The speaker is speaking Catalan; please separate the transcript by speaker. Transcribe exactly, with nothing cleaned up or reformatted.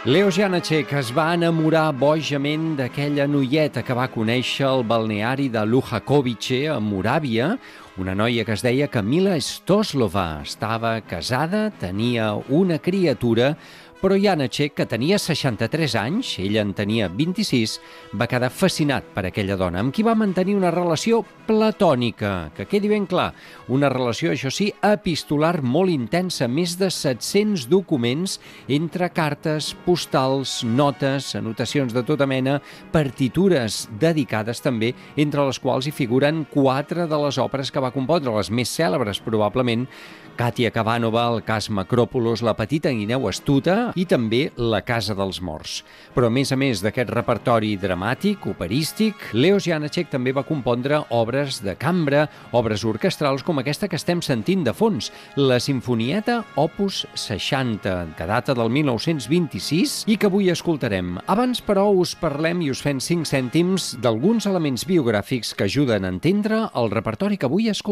Speaker 1: Leo Janáček es va enamorar bojament d'aquella noieta que va conèixer al balneari de Luhakovice, a Moràvia, una noia que es deia Kamila Stoslova. Estava casada, tenia una criatura, però Janáček, que tenia seixanta-tres anys, ella en tenia vint-i-sis, va quedar fascinat per aquella dona, amb qui va mantenir una relació platònica, que quedi ben clar, una relació, això sí, epistolar molt intensa, més de set-cents documents entre cartes, postals, notes, anotacions de tota mena, partitures dedicades també, entre les quals hi figuren quatre de les òperes que va compondre, les més cèlebres probablement, Katia Kavanova, el cas Macròpolos, La petita guineu astuta i també La casa dels morts. Però a més a més d'aquest repertori dramàtic, operístic, Leo Janáček també va compondre obres de cambra, obres orquestrals com aquesta que estem sentint de fons, la Simfonieta Opus seixanta, que data del mil nou-cents vint-i-sis i que avui escoltarem. Abans, però, us parlem i us fem cinc cèntims d'alguns elements biogràfics que ajuden a entendre el repertori que avui escoltarem.